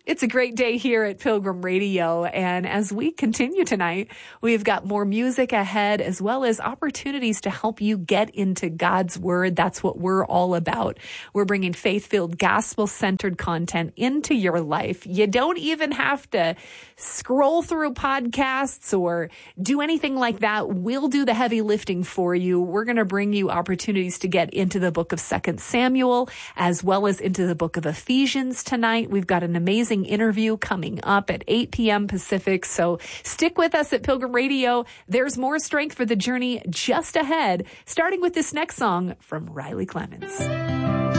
It's a great day here at Pilgrim Radio, and as we continue tonight, we've got more music ahead as well as opportunities to help you get into God's Word. That's what we're all about. We're bringing faith-filled, gospel-centered content into your life. You don't even have to scroll through podcasts or do anything like that. We'll do the heavy lifting for you. We're going to bring you opportunities to get into the book of 2 Samuel as well as into the book of Ephesians tonight. We've got an amazing interview coming up at 8 p.m. Pacific. So stick with us at Pilgrim Radio. There's more strength for the journey just ahead, starting with this next song from Riley Clemens.